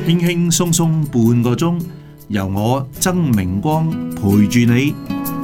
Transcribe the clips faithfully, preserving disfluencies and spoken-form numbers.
輕輕鬆鬆半個鐘，由我曾明光陪住你。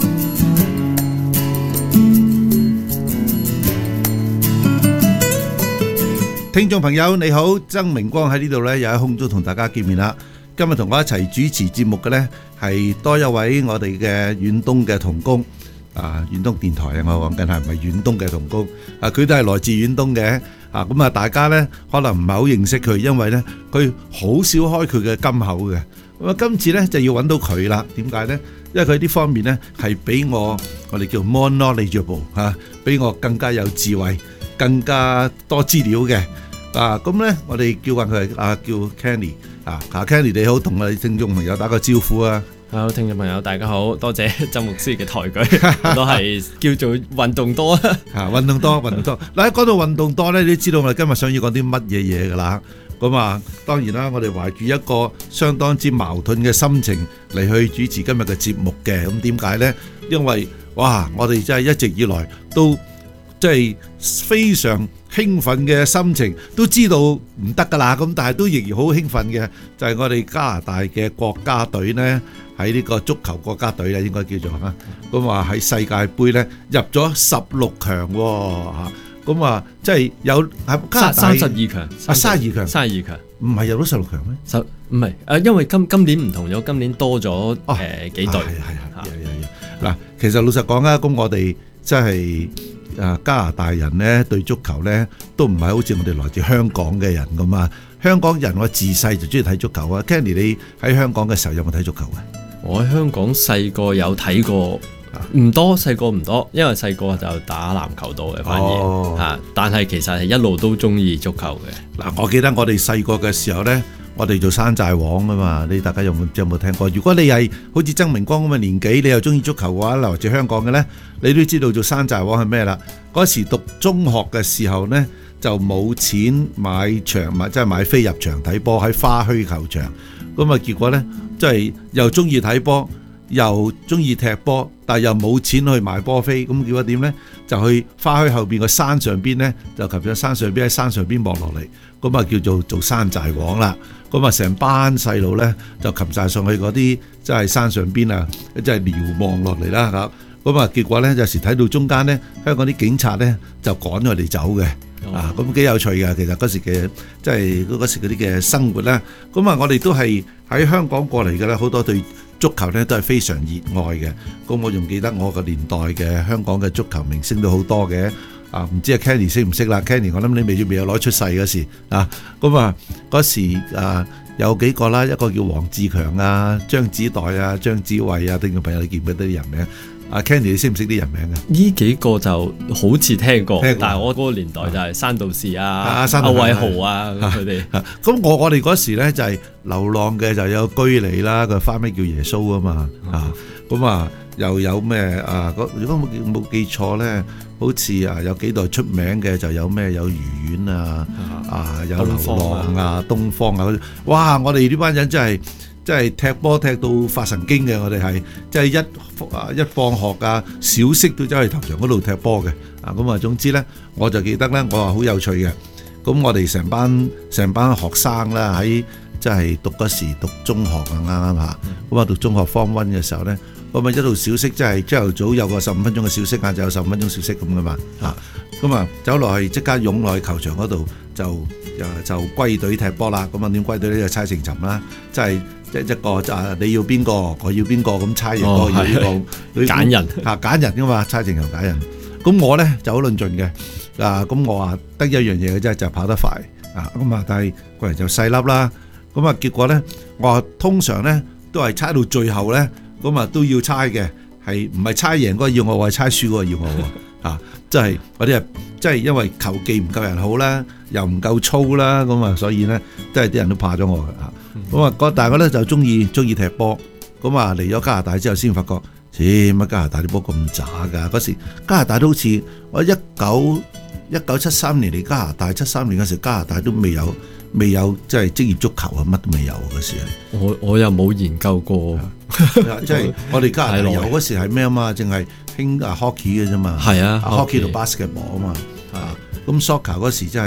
聽眾朋友你好，曾明光喺呢度呢，又喺空中同大家見面啦。今日同我一齊主持節目嘅呢，係多一位我哋嘅遠東嘅同工啊，遠東電台啊，我講緊係唔係遠東嘅同工啊，佢都係來自遠東嘅啊。咁啊，大家呢可能唔係好認識佢，因為呢佢好少開佢嘅金口嘅。咁啊，今次呢就要揾到佢啦。點解呢？因為佢呢方面呢係比我我哋叫 more knowledgeable 嚇，比我更加有智慧，更加多資料嘅。啊，咁咧，我哋叫慣佢啊，叫 Kenny 啊，啊 Kenny 你好，同我哋聽眾朋友打個招呼啊。 好，聽眾朋友大家好，多謝曾牧師嘅抬舉，都係叫做運動多啊， 運動多，運動多。嗱，講到運動多咧，你都知道我哋今日想要講啲乜嘢嘢噶啦。咁啊，當然啦，我哋懷住一個相當之矛盾嘅心情嚟去主持今日嘅節目嘅。咁點解咧？因為哇，我哋真係一直以來都即係非常興奮嘅心情，都知道唔得噶啦，咁但係都仍然好興奮嘅，就係我哋加拿大嘅國家隊呢，喺呢個足球國家隊咧，應該叫做嚇，咁話喺世界盃呢入咗十六強喎嚇，咁啊即係有喺加拿大三十二強啊，三十二強， 三十二強， 唔係入咗十六強咩？ 十唔係誒，因為今今年唔同咗，今年多咗誒幾隊。係係係嗱，其實老實講啊，咁我哋即係。啊！加拿大人咧對足球咧都唔係好似我哋來自香港嘅人咁啊！香港人我自細就中意睇足球啊。Kenny 你喺香港嘅時候有冇睇足球啊？ 我喺香港細個有睇過，唔多，細個唔多，因為細個就打籃球多嘅，反而嚇、哦。但係其實係一路都中意足球嘅。嗱，我記得我哋細個嘅時候咧，我哋做山寨王啊嘛，你大家有冇有冇聽過？如果你係好似曾明光咁嘅年紀，你又中意足球嘅話，來自香港嘅呢，你都知道做山寨王係咩啦？嗰時讀中學嘅時候呢，就冇錢買場，買即係買飛入場睇波喺花墟球場。咁啊，結果呢，即係又中意睇波，又中意踢波，但係又冇錢去買波飛。咁結果點呢？就去花墟後邊個山上邊呢，就擒咗山上邊喺山上邊望落嚟，咁啊叫做做山寨王啦。咁啊，成班細路咧就擒晒上去嗰啲，即係山上邊啊，即係瞭望落嚟啦嚇。咁啊，結果咧有時睇到中間咧，香港啲警察咧就趕佢哋走嘅，啊，咁幾有趣嘅。其實嗰時嘅即係嗰時嗰啲嘅生活咧，咁啊，我哋都係喺香港過嚟嘅啦，好多對足球咧都係非常熱愛嘅。咁我仲記得我個年代嘅香港嘅足球明星都好多嘅。啊，唔知阿 Kenny 識唔識啦 ？Kenny， 我諗你未未有攞出世嗰時啊，咁啊嗰時啊有幾個啦，一個叫黃志強啊、張子岱啊、張子偉啊，聽眾朋友你記唔記得啲人名？阿 Kenny 你識唔識啲人名啊？ 呢幾個就好似聽過， 聽過但係我嗰個年代就係山道士啊、 阿偉豪啊佢哋。 咁我我哋嗰時咧就係流浪嘅就有居里啦，個花名叫耶穌啊嘛，啊咁啊又有咩啊？如果冇冇記錯咧？好似啊，有幾代出名嘅就有咩有愉園啊，啊有流浪啊、東方啊，哇！我哋呢班人真係真係踢波踢到發神經嘅，我哋係即係一啊一放學啊，小息都走去球場嗰度踢波嘅啊！咁啊，總之咧，我就記得咧，我話好有趣嘅。咁我哋成班成班學生啦，喺即係讀嗰時讀中學啊，啱啱嚇。咁啊，讀中學 Form One 嘅時候咧。咁啊，一路小息即係朝頭早有個十五分鐘嘅小息啊，就有十五分鐘小息咁噶嘛嚇。咁啊，走落去即刻湧落去球場嗰度就誒就歸隊踢波啦。咁啊點歸隊咧？就猜成尋啦，即係即係一個誒你要邊個，我要邊個咁猜完個要邊個揀人嚇揀人噶嘛，猜成尋揀人。咁我咧就好論盡嘅啊。咁我話得一樣嘢嘅啫，就跑得快啊。咁啊，但係個人就細粒啦。咁啊，結果咧我話通常咧都係猜到最後咧。咁啊都要猜嘅，係唔係猜贏嗰個要我，我係猜輸嗰個要我喎啊！即係嗰啲啊，即係因為球技唔夠人好啦，又唔夠粗啦，咁啊，所以咧都係啲人都怕咗我嘅嚇。咁啊，但係我咧就中意中意踢波。咁啊嚟咗加拿大之後先發覺，咦乜加拿大啲波咁渣㗎？嗰時加拿大都好似我一九一九七三年嚟加拿大，七三年嗰時加拿大都未有。未有即係職業足球啊，乜都未有嗰時。 我我又冇研究過， 即係我哋加拿大有嗰時係咩啊嘛，淨係興啊 hockey 嘅啫嘛。 係啊 ，hockey 同 basketball 啊嘛。啊，咁 soccer 嗰時真係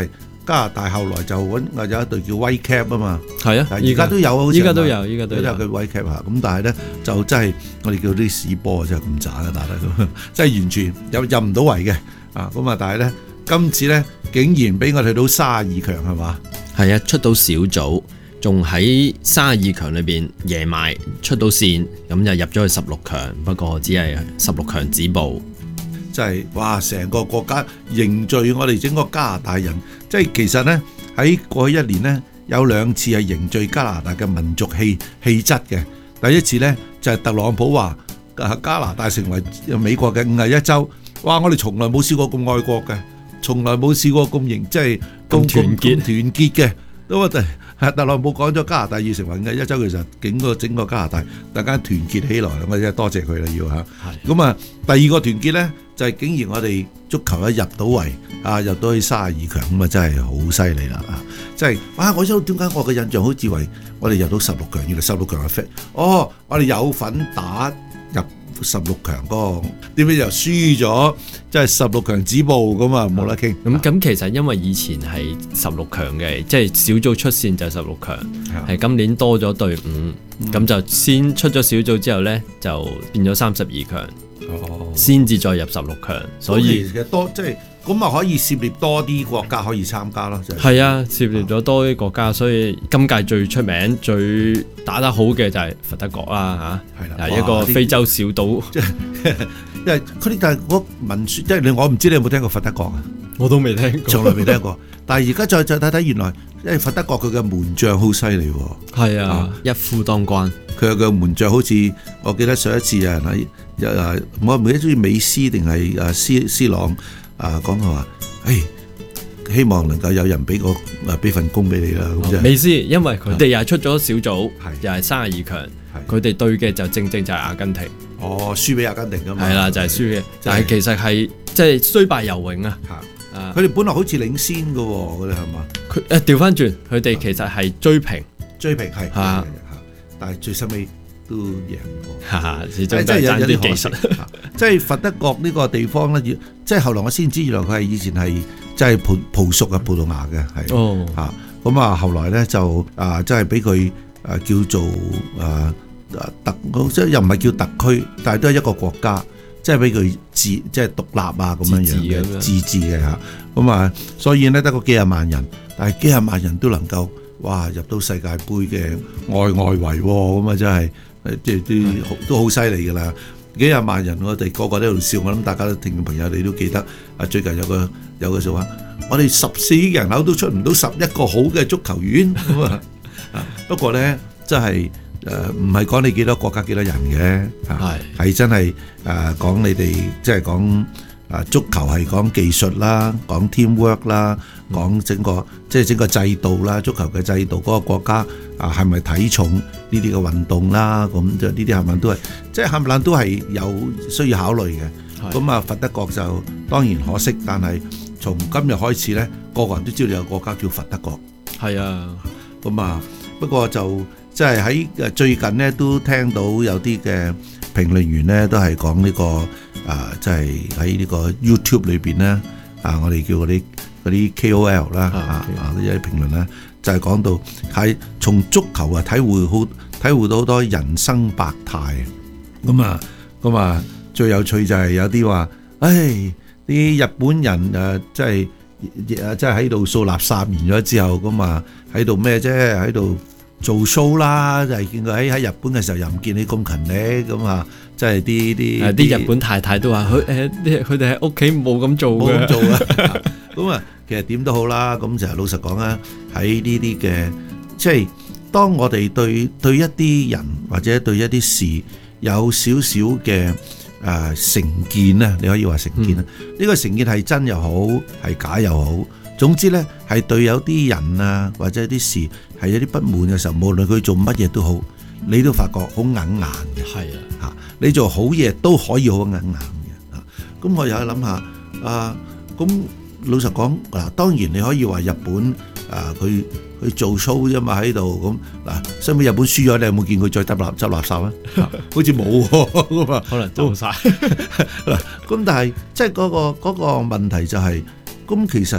加拿大後來就揾有一隊叫 Whitecap 啊嘛， 係啊， 而家都有，好似依家都有，依家都有佢 Whitecap 啊。咁但係咧就真係我哋叫啲屎波真係咁渣嘅打得咁，即係完全入入唔到圍嘅啊。咁啊，但係咧今次咧竟然俾我哋到三十二強係嘛？ 係啊，出到小組，仲喺三十二強裏邊贏埋出到線，咁就入咗去十六強。不過只係十六強止步。 即係哇！成個國家凝聚我哋整個加拿大人，即係其實呢，喺過去一年呢，有兩次係凝聚加拿大嘅民族氣氣質嘅。第一次呢，就係、是、特朗普話加拿大成為美國嘅五十一州，哇！我哋從來冇試過咁愛國嘅，從來冇試過咁凝即係咁團結團結嘅。咁啊，特朗普講咗加拿大要成為五十一州，其實整個整個加拿大大家團結起來，我真係多謝佢啦，要嚇。咁啊，第二個團結呢。就係竟然我哋足球一入到圍啊，入到去三十二強咁啊，真係好犀利啦啊！即係啊，我想點解我嘅印象好似為我哋入到十六強，原來十六強係 fit 哦，我哋有份打入十六強嗰個，點解又輸咗？即係十六強止步咁啊，冇得傾。 咁咁其實因為以前係十六強嘅，即係小組出線就十六強，係今年多咗隊伍，咁就先出咗小組之後呢，就變咗三十二強。先至再入十六強，所以其實多即係咁啊，可以涉獵多啲國家可以參加咯。 係、就係、啊，涉獵咗多啲國家，所以今屆最出名、最打得好嘅就係佛得角啦嚇，係啦，一個非洲小島。即係因為佢哋但係嗰文書，即係你我唔知你有冇聽過佛得角啊？ 我都未聽過， 從來未聽過。但係而家再再睇睇，原來因為佛得角佢嘅門將好犀利喎。 係啊，啊，一夫當關。佢嘅門將好似我記得上一次有人喺。誒，我唔記得中意美斯定係誒斯斯朗啊，講佢話，誒希望能夠有人俾個誒俾份工俾你啦。咁啫。美斯，因為佢哋又係出咗小組，又係三十二強，佢哋對嘅就正正就係阿根廷。哦，輸俾阿根廷㗎嘛。係啦，就係輸嘅，但係其實係即係雖敗猶榮啊。啊，佢哋本來好似領先㗎喎，佢哋係嘛？佢誒調翻轉，佢哋其實係追平，追平係嚇，但係最收尾。都贏過，始終都係爭啲技術。即係佛得角呢個地方咧，即係後來我先知，原來佢係以前係即係葡葡屬嘅葡萄牙嘅，係哦嚇。咁啊，後來咧就啊，即係俾佢誒叫做誒特，即係又唔係叫特區，但係都係一個國家，即係俾佢自即係獨立啊咁樣樣嘅自治嘅嚇。咁啊，所以咧得個幾廿萬人，但係幾廿萬人都能夠哇入到世界盃嘅外外圍喎，咁啊真係〜即係都都好犀利㗎啦！幾廿萬人，我哋個個都喺度笑，我諗大家都聽眾朋友你都記得啊！最近有個有個說話，我哋十四億人口都出唔到十一個好嘅足球員咁啊！不過咧，真係誒唔係講你幾多國家幾多人嘅，係係真係誒講你哋即係講啊足球係講技術啦，講 teamwork 啦，講整個即係整個制度啦，足球嘅制度嗰個國家。啊，係咪體重呢啲嘅運動啦？咁就呢啲係咪都係，即係冚唪唥都係有需要考慮嘅。咁啊，佛得角就當然可惜，但係從今日開始咧，個個人都知道有個國家叫佛得角。係啊，咁啊，不過就即係喺誒最近咧，都聽到有啲嘅評論員咧，都係講呢個啊，即係喺呢個 YouTube 裏邊咧，啊，我哋叫嗰啲嗰啲 K O L 啦，啊啊嗰啲評論咧。就係、是、講到係從足球啊體會好體會到好多人生百態。咁啊咁啊最有趣就係有啲話，唉啲日本人誒即係誒即係喺度掃垃圾完咗之後，咁啊喺度咩啫？喺度做 show 啦，就係、是、見佢喺喺日本嘅時候又唔見你咁勤力，咁啊即係啲啲啲日本太太都話佢誒佢哋喺屋企冇咁做嘅，冇咁做啊。咁啊，其實點都好啦。咁就係老實講啦，喺呢啲嘅，即係當我哋對對一啲人或者對一啲事有少少嘅誒成見咧，你可以話成見啦。呢、嗯呢個成見係真又好，係假又好。總之咧，係對有啲人啊或者啲事係有啲不滿嘅時候，無論佢做乜嘢都好，你都發覺好硬硬嘅。係啊，嚇你做好嘢都可以好硬硬嘅。嚇，咁我又去諗下啊，咁。老實講嗱，當然你可以話日本啊，佢佢做 show 啫嘛喺度咁嗱，相比日本輸咗，你有冇見佢再執垃執垃圾啊？好似冇咁啊，可能走晒嗱。咁但係即係嗰個嗰個問題就係，咁其實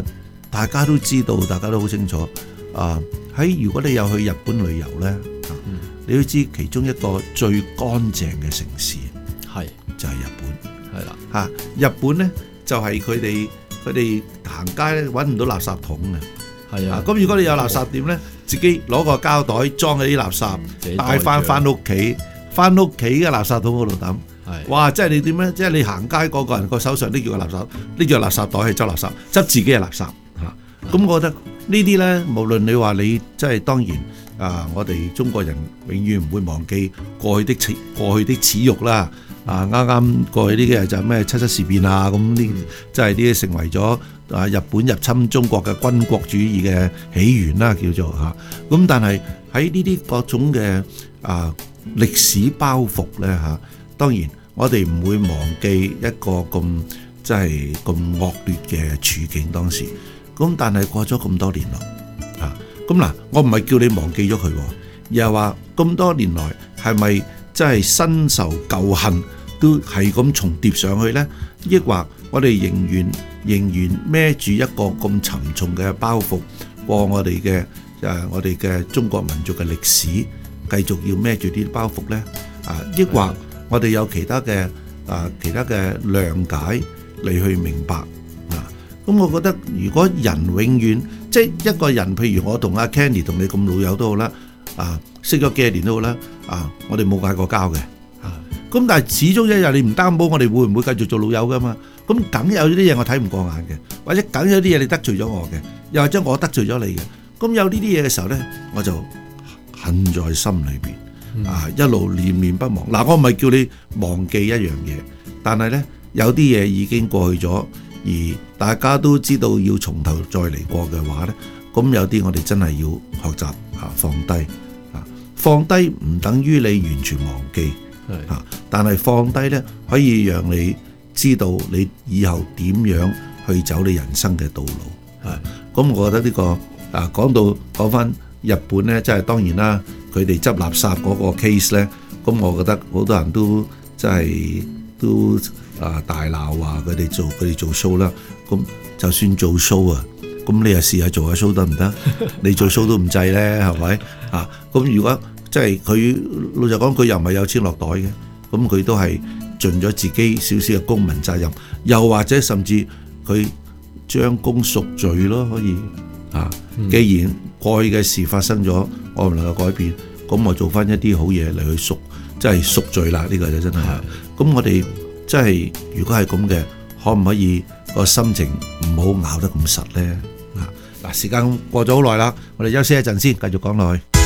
大家都知道，大家都好清楚啊。喺如果你有去日本旅遊呢，嗯、你都知其中一個最乾淨嘅城市係就係日本，係啦嚇。日本呢就係佢哋佢哋行街咧揾唔到垃圾桶嘅，係啊。咁如果你有垃圾點呢，自己攞個膠袋裝起啲垃圾，帶翻翻屋企，翻屋企嘅垃圾桶嗰度抌。哇！即係你點咧？即係你行街，個個人個手上拎住個垃圾，拎住個垃圾袋去執垃圾，執自己嘅垃圾嚇。咁我覺得呢啲咧，無論你話你即係當然啊，我哋中國人永遠唔會忘記過去的恥過去的恥辱啦。啊，啱啱過去呢幾日就係咩七七事變啊，咁呢即係呢啲成為咗啊日本入侵中國嘅軍國主義嘅起源啦，叫做嚇。咁但係喺呢啲各種嘅啊歷史包袱咧嚇，當然。我哋唔會忘記一個咁即係咁惡劣嘅處境當時，咁但係過咗咁多年咯，啊，咁嗱，我唔係叫你忘記咗佢，而係話咁多年來係咪即係新仇舊恨都係咁重疊上去呢？抑或我哋仍然仍然孭住一個咁沉重嘅包袱過我哋嘅誒我哋嘅中國民族嘅歷史，繼續要孭住啲包袱呢？啊，抑或我哋有其他嘅啊，其他嘅諒解嚟去明白啊。咁我覺得，如果人永遠即係一個人，譬如我同阿 Kenny 同你咁老友都好啦，啊，識咗幾年都好啦，啊，我哋冇嗌過交嘅。咁但係始終一日你唔擔保，我哋會唔會繼續做老友噶嘛？咁梗有啲嘢我睇唔過眼嘅，或者梗有啲嘢你得罪咗我嘅，又或者我得罪咗你嘅。咁有呢啲嘢嘅時候咧，我就恨在心裏邊。啊！一路念念不忘。嗱，我唔係叫你忘記一樣嘢，但係呢，有啲嘢已經過去咗，而大家都知道要從頭再嚟過嘅話呢，咁有啲我哋真係要學習啊放低啊，放低唔等於你完全忘記啊，但係放低呢，可以讓你知道你以後點樣去走你人生嘅道路。啊，咁我覺得呢個啊講到講翻日本呢，即係當然啦。佢哋執垃圾嗰個 case 呢，咁我覺得好多人都真係都啊大鬧話佢哋做佢哋做 show 啦。咁就算做 show 啊，咁你又試下做下 show 得唔得？你做 show 都唔制呢，係咪啊？咁如果即係佢老實講，佢又唔係有錢落袋嘅，咁佢都係盡咗自己少少嘅公民責任，又或者甚至佢將功贖罪咯，可以啊。既然過去嘅事發生咗，我唔能夠改變，咁我做翻一啲好嘢嚟去贖，即係贖罪啦。呢個就真係。咁我哋即係如果係咁嘅，可唔可以個心情唔好咬得咁實呢？嗱，時間過咗好耐啦，我哋休息一陣先，繼續講落去。